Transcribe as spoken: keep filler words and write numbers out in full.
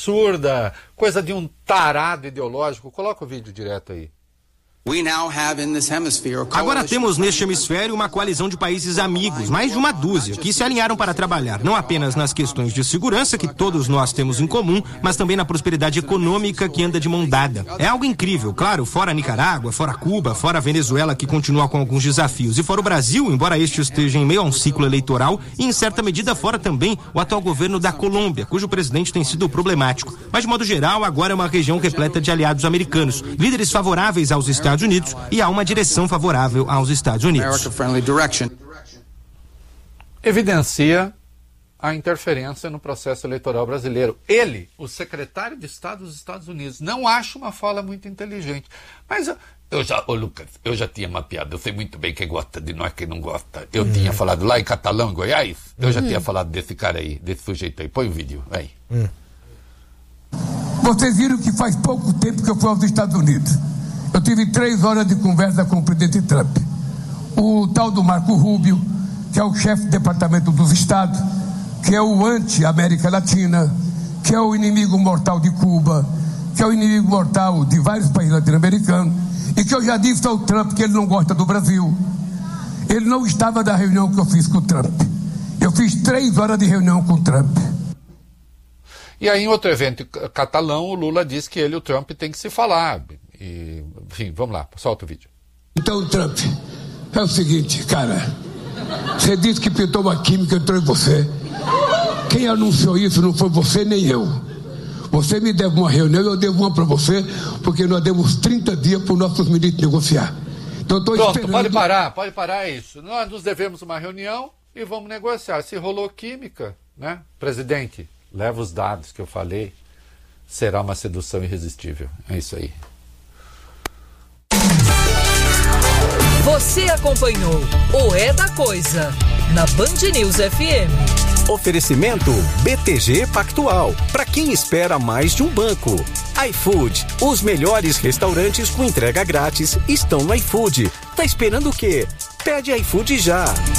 absurda, coisa de um tarado ideológico. Coloca o vídeo direto aí. Agora temos neste hemisfério uma coalizão de países amigos, mais de uma dúzia, que se alinharam para trabalhar não apenas nas questões de segurança, que todos nós temos em comum, mas também na prosperidade econômica que anda de mão dada. É algo incrível, claro, fora Nicarágua, fora Cuba, fora Venezuela, que continua com alguns desafios, e fora o Brasil, embora este esteja em meio a um ciclo eleitoral, e em certa medida fora também o atual governo da Colômbia, cujo presidente tem sido problemático. Mas de modo geral, agora é uma região repleta de aliados americanos, líderes favoráveis aos Estados Unidos e há uma direção favorável aos Estados Unidos. Evidencia a interferência no processo eleitoral brasileiro. Ele, o secretário de Estado dos Estados Unidos, não acha uma fala muito inteligente. Mas eu já, ô Lucas, eu já tinha mapeado, eu sei muito bem quem gosta de nós, quem não gosta. Eu hum. tinha falado lá em Catalão, Goiás, eu hum. já tinha falado desse cara aí, desse sujeito aí. Põe o vídeo, aí. Hum. Vocês viram que faz pouco tempo que eu fui aos Estados Unidos. Eu tive três horas de conversa com o presidente Trump. O tal do Marco Rubio, que é o chefe do Departamento dos Estados, que é o anti-América Latina, que é o inimigo mortal de Cuba, que é o inimigo mortal de vários países latino-americanos, e que eu já disse ao Trump que ele não gosta do Brasil. Ele não estava na reunião que eu fiz com o Trump. Eu fiz três horas de reunião com o Trump. E aí, em outro evento catalão, o Lula disse que ele e o Trump têm que se falar. E, enfim, vamos lá, solta o vídeo. Então, Trump, é o seguinte, cara, você disse que pintou uma química, entrou em você. Quem anunciou isso não foi você nem eu. Você me deve uma reunião, eu devo uma para você, porque nós demos trinta dias para os nossos ministros negociar. Então, estou Pronto, esperando... pode parar, pode parar isso. Nós nos devemos uma reunião e vamos negociar. Se rolou química, né, presidente, leva os dados que eu falei, será uma sedução irresistível. É isso aí. Você acompanhou o É da Coisa na Band News F M. Oferecimento B T G Pactual. Para quem espera mais de um banco. iFood. Os melhores restaurantes com entrega grátis estão no iFood. Tá esperando o quê? Pede iFood já.